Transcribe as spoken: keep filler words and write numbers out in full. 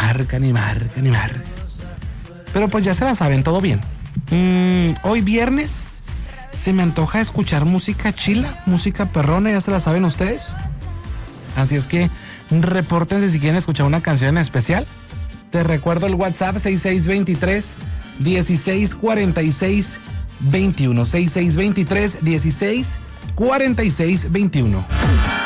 marcan y marcan y marcan. Pero pues ya se la saben, todo bien. Mm, hoy viernes se me antoja escuchar música chila, música perrona, ya se la saben ustedes. Así es que repórtense si quieren escuchar una canción en especial. Te recuerdo el WhatsApp seis seis dos tres, dieciséis cuarenta y seis veintiuno. seis seis dos tres, dieciséis cuarenta y seis veintiuno.